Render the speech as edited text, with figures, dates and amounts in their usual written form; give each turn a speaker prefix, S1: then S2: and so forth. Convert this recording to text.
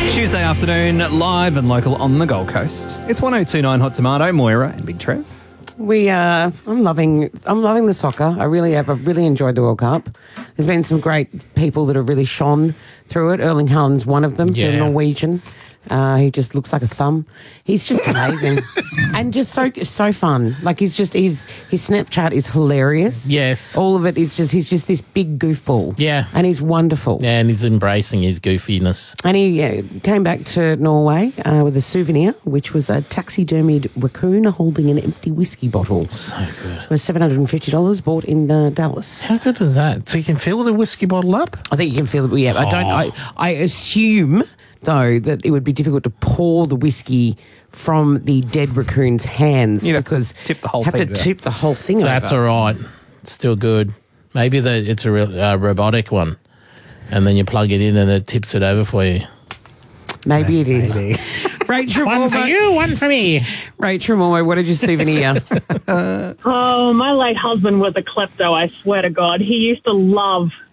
S1: Tuesday afternoon, live and local on the Gold Coast. It's 1029 Hot Tomato, Moira and Big Trev.
S2: I'm loving the soccer. I really have. I've really enjoyed the World Cup. There's been some great people that have really shone through it. Erling Haaland's one of them, the Norwegian. He just looks like a thumb. He's just amazing and just so fun. Like his Snapchat is hilarious.
S3: Yes.
S2: All of it is he's just this big goofball.
S3: Yeah.
S2: And he's wonderful.
S3: Yeah, and he's embracing his goofiness.
S2: And he came back to Norway with a souvenir, which was a taxidermied raccoon holding an empty whiskey bottle.
S3: So good.
S2: It was $750 bought in Dallas.
S3: How good is that? So you can fill the whiskey bottle up?
S2: I think you can feel it. Yeah, I assume though that it would be difficult to pour the whiskey from the dead raccoon's hands because
S1: tip the whole
S2: have
S1: thing
S2: to tip the whole thing over.
S3: That's all right. Still good. Maybe it's a robotic one, and then you plug it in and it tips it over for you.
S2: Maybe it is. Rachel
S3: One for you, one for me.
S2: Rachel Moore, what did you souvenir?
S4: Oh, my late husband was a klepto, I swear to God. He used to love